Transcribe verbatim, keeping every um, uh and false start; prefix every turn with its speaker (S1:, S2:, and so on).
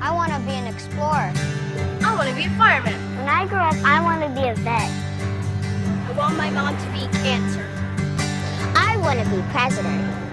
S1: I want to be an explorer.
S2: I want to be a fireman.
S1: When I grow up, I want to be a vet.
S2: I want my mom to beat cancer.
S1: I want to be president.